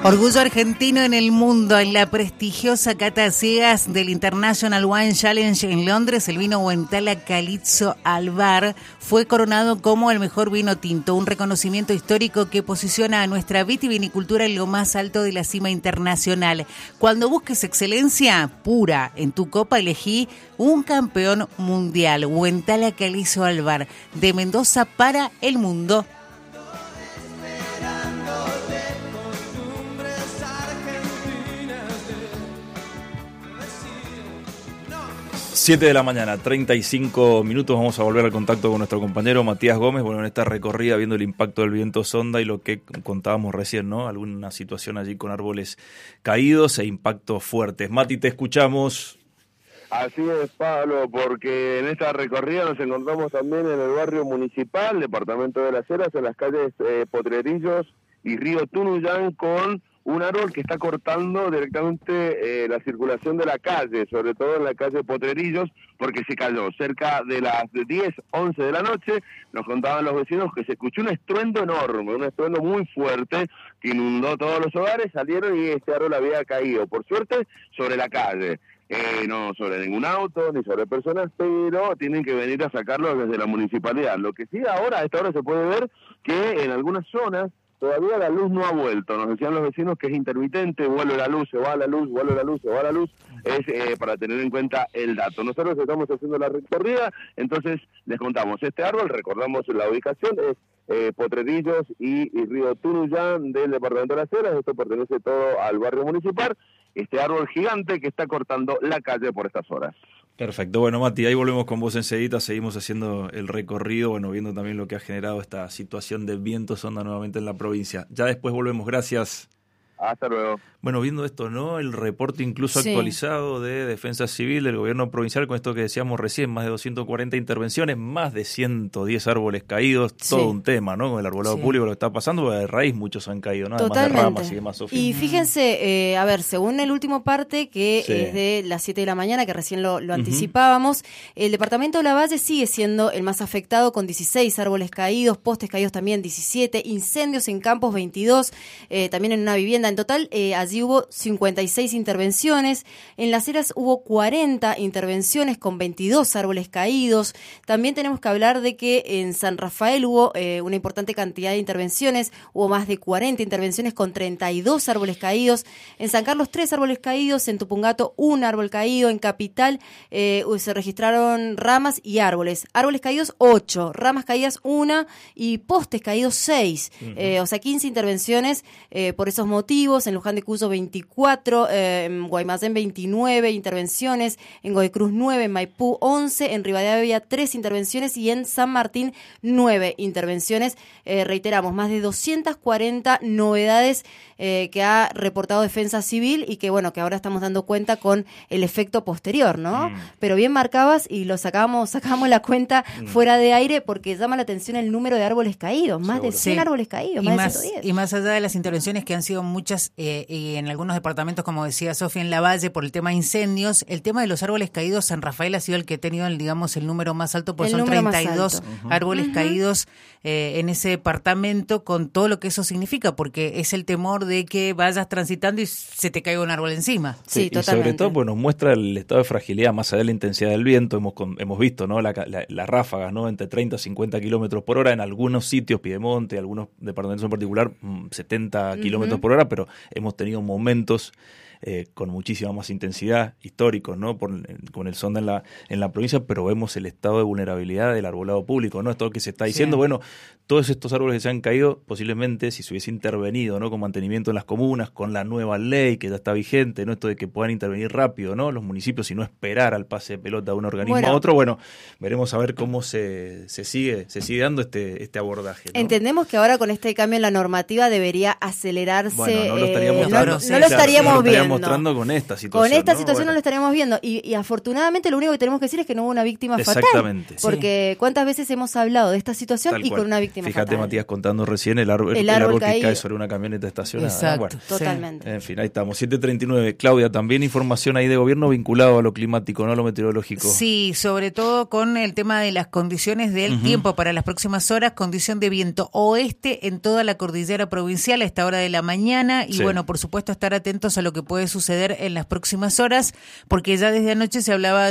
Orgullo argentino en el mundo. En la prestigiosa cata ciegas del International Wine Challenge en Londres, el vino Huentala Calypso Albar fue coronado como el mejor vino tinto, un reconocimiento histórico que posiciona a nuestra vitivinicultura en lo más alto de la cima internacional. Cuando busques excelencia pura en tu copa, elegí un campeón mundial, Huentala Calypso Albar, de Mendoza para el mundo. 7 de la mañana, 35 minutos, vamos a volver al contacto con nuestro compañero Matías Gómez, bueno, en esta recorrida viendo el impacto del viento sonda y lo que contábamos recién, ¿no? Alguna situación allí con árboles caídos e impactos fuertes. Mati, te escuchamos. Así es, Pablo, porque en esta recorrida nos encontramos también en el barrio municipal, departamento de Las Heras, en las calles Potrerillos y Río Tunuyán, con un árbol que está cortando directamente la circulación de la calle, sobre todo en la calle Potrerillos, porque se cayó cerca de las 10, 11 de la noche. Nos contaban los vecinos que se escuchó un estruendo enorme, un estruendo muy fuerte que inundó todos los hogares, salieron y este árbol había caído, por suerte, sobre la calle. No sobre ningún auto, ni sobre personas, pero tienen que venir a sacarlo desde la municipalidad. Lo que sí ahora, a esta hora se puede ver que en algunas zonas todavía la luz no ha vuelto. Nos decían los vecinos que es intermitente, vuelve la luz, se va la luz, vuelve la luz, se va la luz. Es para tener en cuenta el dato. Nosotros estamos haciendo la recorrida, entonces les contamos. Este árbol, recordamos la ubicación, es Potrerillos y Río Tunuyán del departamento de Las Heras. Esto pertenece todo al barrio municipal. Este árbol gigante que está cortando la calle por estas horas. Perfecto, bueno Mati, ahí volvemos con vos enseguida, seguimos haciendo el recorrido, bueno, viendo también lo que ha generado esta situación de viento sonda nuevamente en la provincia. Ya después volvemos, gracias. Hasta luego. Bueno, viendo esto, ¿no? El reporte incluso actualizado de Defensa Civil del gobierno provincial, con esto que decíamos recién, más de 240 intervenciones, más de 110 árboles caídos, todo un tema, ¿no? Con el arbolado público lo que está pasando, porque de raíz muchos han caído, ¿no? Además Totalmente. de ramas y demás, Sofía. Y fíjense, a ver, según el último parte, que es de las 7 de la mañana, que recién lo anticipábamos, el departamento de Lavalle sigue siendo el más afectado, con 16 árboles caídos, postes caídos también 17, incendios en campos 22, también en una vivienda. En total, allí hubo 56 intervenciones. En Las Heras hubo 40 intervenciones con 22 árboles caídos. También tenemos que hablar de que en San Rafael hubo una importante cantidad de intervenciones. Hubo más de 40 intervenciones con 32 árboles caídos. En San Carlos, 3 árboles caídos. En Tupungato, 1 árbol caído. En Capital se registraron ramas y árboles. Árboles caídos, 8. Ramas caídas, 1. Y postes caídos, 6. O sea, 15 intervenciones por esos motivos. En Luján de Cuyo 24, en Guaymallén 29 intervenciones, en Godoy Cruz 9, en Maipú 11, en Rivadavia 3 intervenciones y en San Martín 9 intervenciones. Reiteramos, más de 240 novedades que ha reportado Defensa Civil y que bueno, que ahora estamos dando cuenta con el efecto posterior, ¿no? Pero bien marcabas y lo sacamos la cuenta fuera de aire, porque llama la atención el número de árboles caídos, más de 100 árboles caídos, más de 110. Y más allá de las intervenciones que han sido muchas y en algunos departamentos, como decía Sofía, en Lavalle por el tema de incendios, el tema de los árboles caídos, San Rafael ha sido el que ha tenido, digamos, el número más alto, pues son 32 árboles caídos en ese departamento, con todo lo que eso significa, porque es el temor de que vayas transitando y se te caiga un árbol encima. Sí, totalmente. Y sobre todo, pues nos muestra el estado de fragilidad, más allá de la intensidad del viento. Hemos visto, ¿no? Las ráfagas, ¿no? Entre 30 y 50 kilómetros por hora, en algunos sitios, Piedemonte, algunos departamentos en particular, 70 kilómetros por hora, pero hemos tenido momentos con muchísima más intensidad, históricos, ¿no? Con el sonda en la provincia, pero vemos el estado de vulnerabilidad del arbolado público, ¿no? Esto que se está diciendo, bueno, todos estos árboles que se han caído, posiblemente si se hubiese intervenido, ¿no? Con mantenimiento en las comunas, con la nueva ley que ya está vigente, ¿no? Esto de que puedan intervenir rápido, ¿no? Los municipios, y no esperar al pase de pelota de un organismo a otro, bueno, veremos a ver cómo se sigue dando este abordaje, ¿no? Entendemos que ahora con este cambio en la normativa debería acelerarse. Bueno, no lo estaríamos no lo estaríamos viendo. mostrando con esta situación. Con esta situación no lo estaríamos viendo. Y afortunadamente lo único que tenemos que decir es que no hubo una víctima fatal. Exactamente. Porque ¿cuántas veces hemos hablado de esta situación y con una víctima fatal? Fíjate, Matías, contando recién el árbol que cae sobre una camioneta estacionada. Exacto. Bueno, totalmente. En fin, ahí estamos. 7:39. Claudia, también información ahí de gobierno vinculado a lo climático, no a lo meteorológico. Sí, sobre todo con el tema de las condiciones del tiempo para las próximas horas, condición de viento oeste en toda la cordillera provincial a esta hora de la mañana y bueno, por supuesto estar atentos a lo que puede suceder en las próximas horas, porque ya desde anoche se hablaba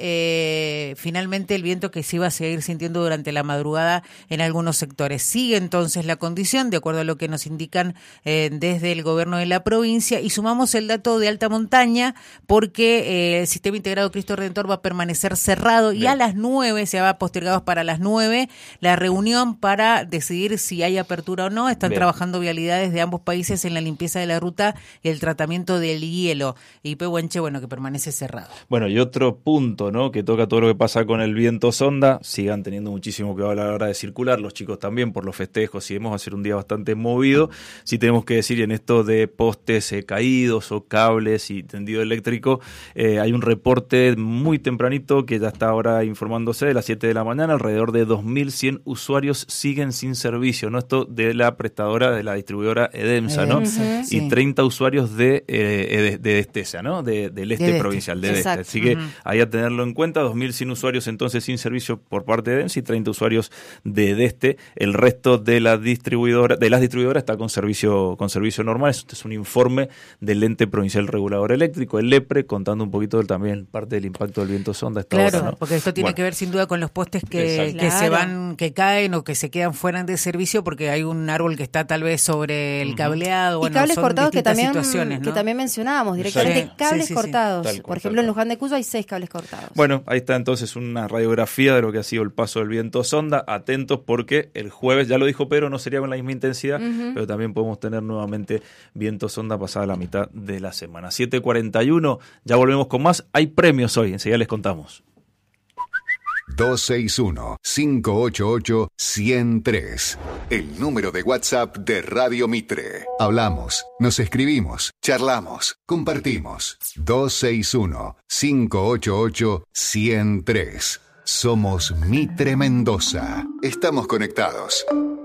de finalmente el viento que se iba a seguir sintiendo durante la madrugada en algunos sectores. Sigue entonces la condición, de acuerdo a lo que nos indican desde el gobierno de la provincia, y sumamos el dato de alta montaña, porque el sistema integrado Cristo Redentor va a permanecer cerrado. Bien. Y a las 9, se va postergado para las 9, la reunión para decidir si hay apertura o no. Están trabajando vialidades de ambos países en la limpieza de la ruta y el tratamiento del hielo. Y Pehuenche, bueno, que permanece cerrado. Bueno, y otro punto, ¿no?, que toca todo lo que pasa con el viento sonda. Sigan teniendo muchísimo cuidado a la hora de circular, los chicos también, por los festejos, y vamos a hacer un día bastante movido. Sí tenemos que decir, en esto de postes caídos o cables y tendido eléctrico, hay un reporte muy tempranito que ya está ahora informándose de las 7 de la mañana, alrededor de 2.100 usuarios siguen sin servicio, ¿no? Esto de la prestadora, de la distribuidora Edemsa, ¿no? Sí. Y 30 usuarios de Destesa, ¿no? Del este provincial, de Deste. Así que ahí a tenerlo en cuenta, 2.100 usuarios entonces sin servicio por parte de Edemsa y 30 usuarios de Deste. El resto de las distribuidoras está con servicio normal. Este es un informe del ente provincial regulador eléctrico, el LEPRE, contando un poquito también parte del impacto del viento sonda. Claro, hora, ¿no? Porque esto tiene que ver sin duda con los postes que se van, que caen o que se quedan fuera de servicio porque hay un árbol que está tal vez sobre el cableado. Y cables cortados que también mencionábamos directamente, cables cortados. Por ejemplo, en Luján de Cuyo hay 6 cables cortados. Bueno, ahí está entonces una radiografía de lo que ha sido el paso del viento sonda. Atentos porque el jueves, ya lo dijo Pedro, no sería con la misma intensidad, pero también podemos tener nuevamente viento sonda pasada la mitad de la semana. 7:41, ya volvemos con más. Hay premios hoy, enseguida les contamos. 261-588-103. El número de WhatsApp de Radio Mitre. Hablamos, nos escribimos, charlamos, compartimos. 261-588-103. Somos Mitre Mendoza. Estamos conectados.